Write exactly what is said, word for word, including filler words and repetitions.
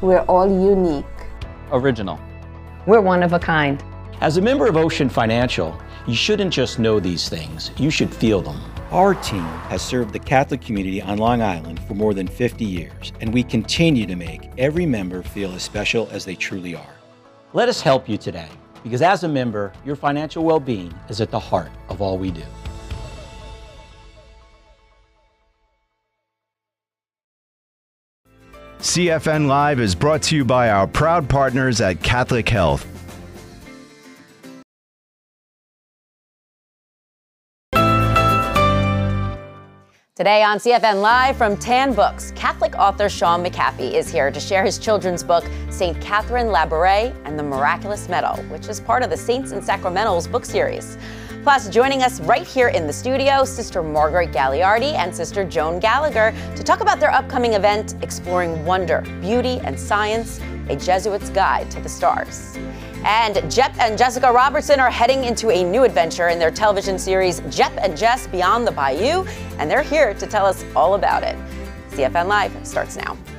We're all unique. Original. We're one of a kind. As a member of Ocean Financial, you shouldn't just know these things, you should feel them. Our team has served the Catholic community on Long Island for more than fifty years, and we continue to make every member feel as special as they truly are. Let us help you today, because as a member, your financial well-being is at the heart of all we do. C F N Live is brought to you by our proud partners at Catholic Health. Today on C F N Live from Tan Books, Catholic author Sean McCaffey is here to share his children's book, Saint Catherine Labouré and the Miraculous Medal, which is part of the Saints and Sacramentals book series. Plus, joining us right here in the studio, Sister Margaret Gagliardi and Sister Joan Gallagher to talk about their upcoming event, Exploring Wonder, Beauty, and Science, a Jesuit's Guide to the Stars. And Jep and Jessica Robertson are heading into a new adventure in their television series, Jep and Jess Beyond the Bayou, and they're here to tell us all about it. C F N Live starts now.